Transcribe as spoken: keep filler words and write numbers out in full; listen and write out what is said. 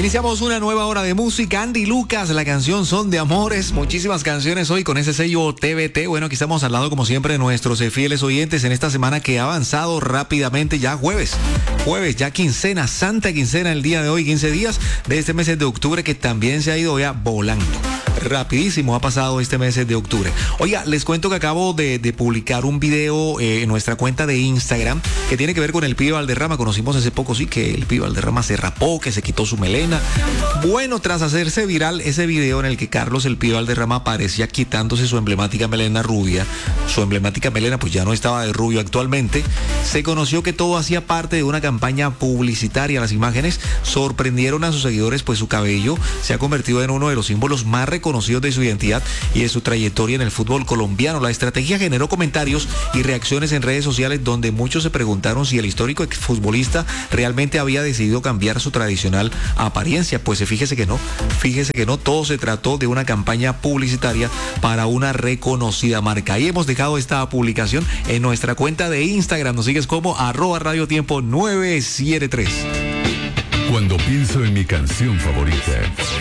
Iniciamos una nueva hora de música. Andy Lucas, la canción Son de Amores. Muchísimas canciones hoy con ese sello T V T. Bueno, aquí estamos hablando como siempre de nuestros eh, fieles oyentes en esta semana que ha avanzado rápidamente. Ya jueves, jueves, ya quincena, santa quincena el día de hoy, quince días de este mes de octubre que también se ha ido ya volando. Rapidísimo ha pasado este mes de octubre. Oiga, les cuento que acabo de, de publicar un video eh, en nuestra cuenta de Instagram que tiene que ver con el Pibe Valderrama. Conocimos hace poco, sí, que el Pibe Valderrama se rapó, que se quitó su melena. Bueno, tras hacerse viral ese video en el que Carlos el Pibe Valderrama aparecía quitándose su emblemática melena rubia, su emblemática melena pues ya no estaba de rubio actualmente, se conoció que todo hacía parte de una campaña publicitaria. Las imágenes sorprendieron a sus seguidores, pues su cabello se ha convertido en uno de los símbolos más reconocidos de su identidad y de su trayectoria en el fútbol colombiano. La estrategia generó comentarios y reacciones en redes sociales donde muchos se preguntaron si el histórico exfutbolista realmente había decidido cambiar su tradicional apariencia. Pues fíjese que no, fíjese que no, todo se trató de una campaña publicitaria para una reconocida marca. Ahí hemos dejado esta publicación en nuestra cuenta de Instagram. Nos sigues como arroba Radio Tiempo nueve siete tres. Cuando pienso en mi canción favorita,